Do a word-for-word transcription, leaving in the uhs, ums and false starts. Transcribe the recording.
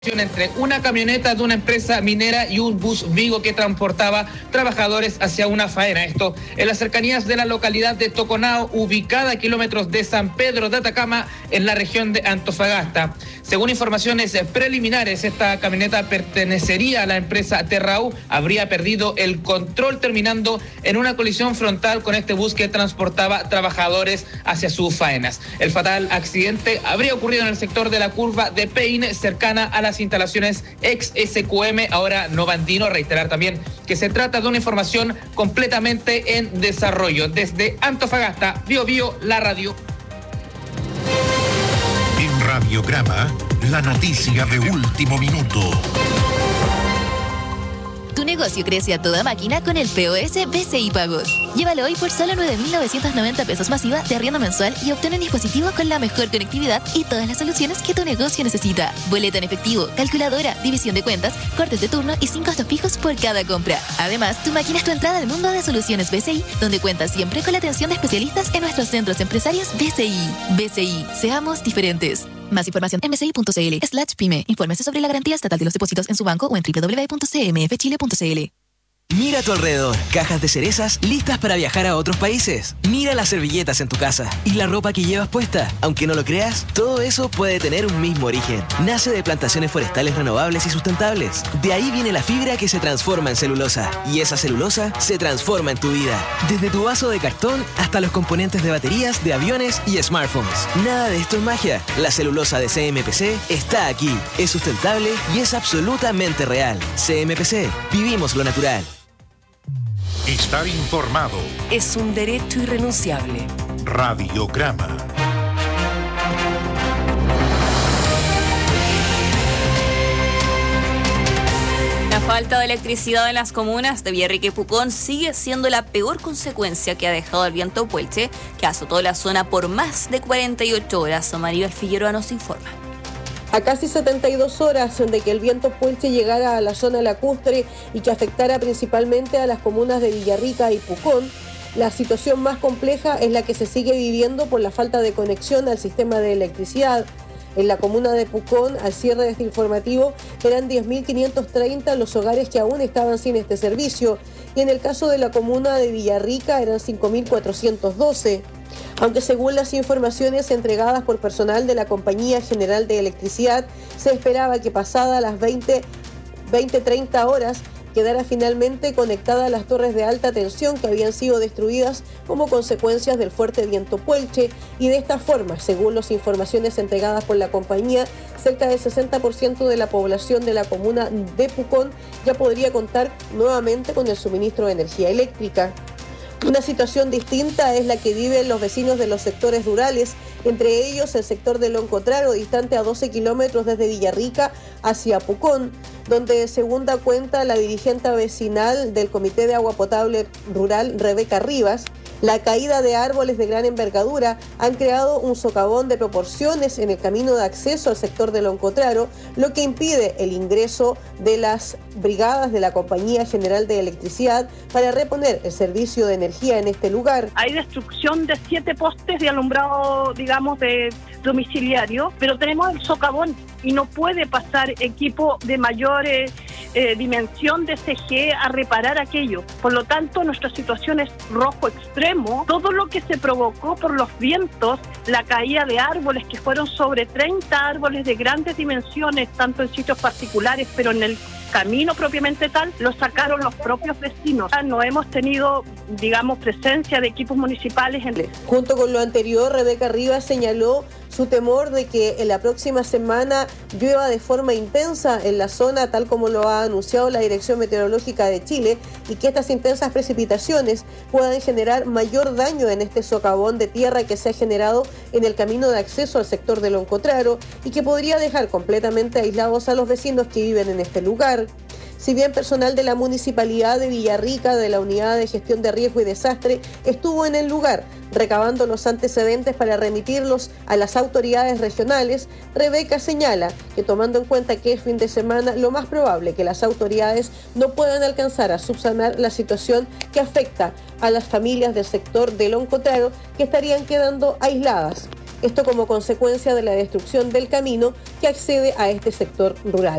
Entre una camioneta de una empresa minera y un bus Vigo que transportaba trabajadores hacia una faena. Esto en las cercanías de la localidad de Toconao, ubicada a kilómetros de San Pedro de Atacama, en la región de Antofagasta. Según informaciones preliminares, esta camioneta pertenecería a la empresa Terrau, habría perdido el control terminando en una colisión frontal con este bus que transportaba trabajadores hacia sus faenas. El fatal accidente habría ocurrido en el sector de la curva de Peine, cercana a la las instalaciones ex S Q M, ahora Novandino. Reiterar también que se trata de una información completamente en desarrollo. Desde Antofagasta, Bio Bio, la radio. En Radiograma, la noticia de último minuto. Tu negocio crece a toda máquina con el P O S B C I Pagos. Llévalo hoy por solo nueve mil novecientos noventa pesos masiva de arriendo mensual y obtén un dispositivo con la mejor conectividad y todas las soluciones que tu negocio necesita. Boleta en efectivo, calculadora, división de cuentas, cortes de turno y sin costos fijos por cada compra. Además, tu máquina es tu entrada al mundo de soluciones B C I, donde cuentas siempre con la atención de especialistas en nuestros centros empresarios B C I. B C I, seamos diferentes. Más información en bci.cl slash pyme. Infórmese sobre la garantía estatal de los depósitos en su banco o en doble u doble u doble u punto c m f chile punto c l. Mira a tu alrededor, cajas de cerezas listas para viajar a otros países. Mira las servilletas en tu casa y la ropa que llevas puesta. Aunque no lo creas, todo eso puede tener un mismo origen. Nace de plantaciones forestales renovables y sustentables. De ahí viene la fibra que se transforma en celulosa. Y esa celulosa se transforma en tu vida. Desde tu vaso de cartón hasta los componentes de baterías, de aviones y smartphones. Nada de esto es magia. La celulosa de C M P C está aquí. Es sustentable y es absolutamente real. C M P C, vivimos lo natural. Estar informado es un derecho irrenunciable. Radiograma. La falta de electricidad en las comunas de Villarrica y Pucón sigue siendo la peor consecuencia que ha dejado el viento Puelche, que azotó la zona por más de cuarenta y ocho horas. Maribel Figueroa nos informa. A casi setenta y dos horas de que el viento Puelche llegara a la zona lacustre y que afectara principalmente a las comunas de Villarrica y Pucón, la situación más compleja es la que se sigue viviendo por la falta de conexión al sistema de electricidad. En la comuna de Pucón, al cierre de este informativo, eran diez mil quinientos treinta los hogares que aún estaban sin este servicio, y en el caso de la comuna de Villarrica eran cinco mil cuatrocientos doce. Aunque según las informaciones entregadas por personal de la Compañía General de Electricidad, se esperaba que pasadas las veinte, treinta horas quedara finalmente conectada a las torres de alta tensión que habían sido destruidas como consecuencias del fuerte viento Puelche, y de esta forma, según las informaciones entregadas por la compañía, cerca del sesenta por ciento de la población de la comuna de Pucón ya podría contar nuevamente con el suministro de energía eléctrica. Una situación distinta es la que viven los vecinos de los sectores rurales, entre ellos el sector de Loncotraro, distante a doce kilómetros desde Villarrica hacia Pucón, donde según da cuenta la dirigente vecinal del Comité de Agua Potable Rural, Rebeca Rivas, la caída de árboles de gran envergadura han creado un socavón de proporciones en el camino de acceso al sector de Loncotraro, lo que impide el ingreso de las brigadas de la Compañía General de Electricidad para reponer el servicio de energía en este lugar. Hay destrucción de siete postes de alumbrado, digamos, de domiciliario, pero tenemos el socavón y no puede pasar equipo de mayor eh, eh, dimensión de C G a reparar aquello. Por lo tanto, nuestra situación es rojo extremo. Todo lo que se provocó por los vientos, la caída de árboles, que fueron sobre treinta árboles de grandes dimensiones, tanto en sitios particulares, pero en el camino propiamente tal, lo sacaron los propios vecinos. No hemos tenido, digamos, presencia de equipos municipales. En... Junto con lo anterior, Rebeca Rivas señaló su temor de que en la próxima semana llueva de forma intensa en la zona, tal como lo ha anunciado la Dirección Meteorológica de Chile, y que estas intensas precipitaciones puedan generar mayor daño en este socavón de tierra que se ha generado en el camino de acceso al sector de Loncotraro y que podría dejar completamente aislados a los vecinos que viven en este lugar. Si bien personal de la Municipalidad de Villarrica, de la Unidad de Gestión de Riesgo y Desastre, estuvo en el lugar recabando los antecedentes para remitirlos a las autoridades regionales, Rebeca señala que, tomando en cuenta que es fin de semana, lo más probable que las autoridades no puedan alcanzar a subsanar la situación que afecta a las familias del sector de Loncotraro, que estarían quedando aisladas. Esto como consecuencia de la destrucción del camino que accede a este sector rural.